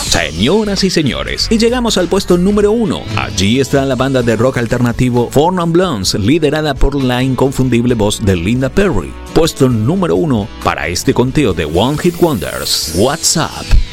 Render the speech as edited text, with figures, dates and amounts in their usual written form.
Señoras y señores, y llegamos al puesto número 1. Allí está la banda de rock alternativo Four Non Blondes, liderada por la inconfundible voz de Linda Perry. Puesto número 1 para este conteo de One Hit Wonders. What's Up?